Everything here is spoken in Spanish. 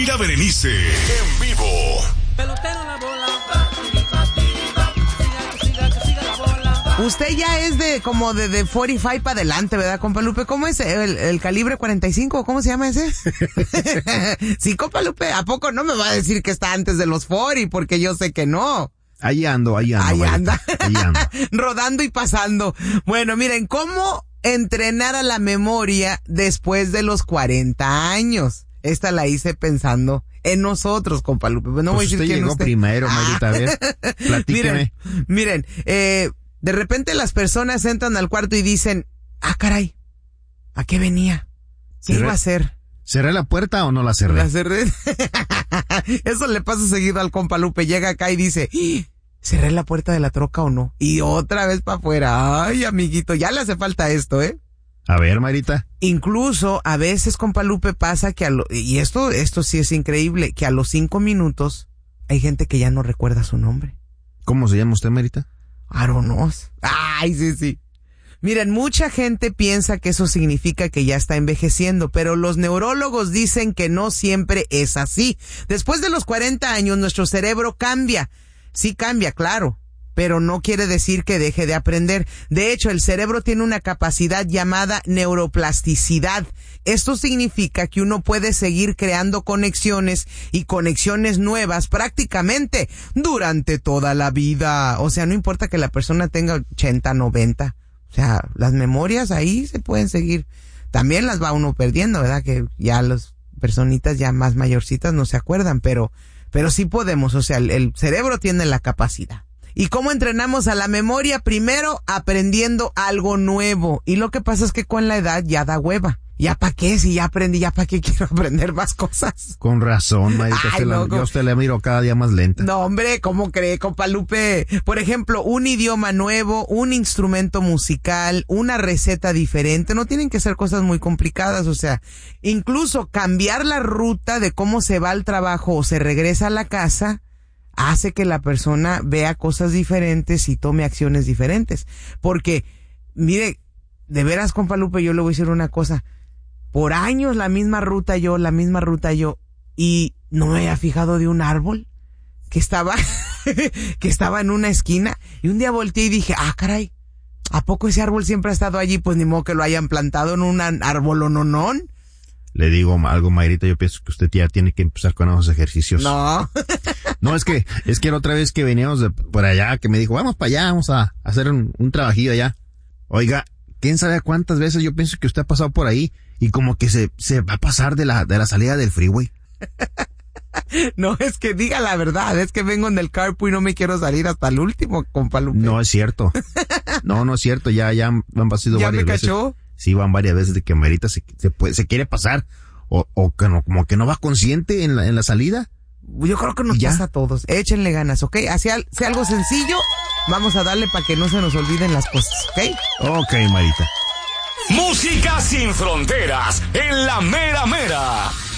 la Berenice, en vivo. Pelotero la bola. Usted ya es de 45 para adelante, ¿verdad, compa Lupe? ¿Cómo es el calibre 45? ¿Cómo se llama ese? Sí, compa Lupe, ¿a poco no me va a decir que está antes de los 40? Porque yo sé que no. Ahí ando. Ahí anda. Rodando y pasando. Bueno, miren, ¿cómo entrenar a la memoria después de los 40 años? Esta la hice pensando en nosotros, compa Lupe. No voy a decir usted quién llegó primero, Marita, a ver, platíqueme. Miren, de repente las personas entran al cuarto y dicen, caray, ¿a qué venía? ¿Qué iba a hacer? ¿Cerré la puerta o no la cerré? La cerré. Eso le pasa seguido al compa Lupe. Llega acá y dice, ¿cerré la puerta de la troca o no? Y otra vez para afuera. Ay, amiguito, ya le hace falta esto, ¿eh? A ver, Marita. Incluso a veces, compa Lupe, pasa que y esto sí es increíble, que a los 5 minutos hay gente que ya no recuerda su nombre. ¿Cómo se llama usted, Marita? Aronos. Ay, sí. Miren, mucha gente piensa que eso significa que ya está envejeciendo, pero los neurólogos dicen que no siempre es así. Después de los 40 años, nuestro cerebro cambia. Sí cambia, claro, pero no quiere decir que deje de aprender. De hecho, el cerebro tiene una capacidad llamada neuroplasticidad. Esto significa que uno puede seguir creando conexiones y conexiones nuevas prácticamente durante toda la vida. O sea, no importa que la persona tenga 80, 90. O sea, las memorias ahí se pueden seguir. También las va uno perdiendo, ¿verdad? Que ya las personitas ya más mayorcitas no se acuerdan, pero sí podemos. O sea, el cerebro tiene la capacidad. ¿Y cómo entrenamos a la memoria? Primero, aprendiendo algo nuevo. Y lo que pasa es que con la edad ya da hueva. ¿Ya para qué? Si ya aprendí, ¿ya para qué quiero aprender más cosas? Con razón, Marita. Yo a usted le miro cada día más lenta. No, hombre, ¿cómo cree, compa Lupe? Por ejemplo, un idioma nuevo, un instrumento musical, una receta diferente. No tienen que ser cosas muy complicadas. O sea, incluso cambiar la ruta de cómo se va al trabajo o se regresa a la casa hace que la persona vea cosas diferentes y tome acciones diferentes. Porque, mire, de veras, compa Lupe, yo le voy a decir una cosa. Por años la misma ruta yo, y no me había fijado de un árbol que estaba en una esquina, y un día volteé y dije, caray, ¿a poco ese árbol siempre ha estado allí? Pues ni modo que lo hayan plantado en un arbolononón. Le digo algo, Mayrita, yo pienso que usted ya tiene que empezar con esos ejercicios. No. No, es que la otra vez que veníamos de por allá, que me dijo, vamos para allá, vamos a hacer un trabajillo allá. Oiga, quién sabe cuántas veces yo pienso que usted ha pasado por ahí y como que se va a pasar de la salida del freeway. No, es que diga la verdad, es que vengo en el carpool y no me quiero salir hasta el último, compa Lupe. No es cierto. No es cierto, ya han pasado varias veces. ¿Ya me cachó? Sí, van varias veces de que Marita se quiere pasar o que no, como que no va consciente en la salida. Yo creo que nos pasa a todos. Échenle ganas, ¿ok? Sea algo sencillo, vamos a darle para que no se nos olviden las cosas, ¿ok? Ok, Marita. Música sin fronteras en la mera mera.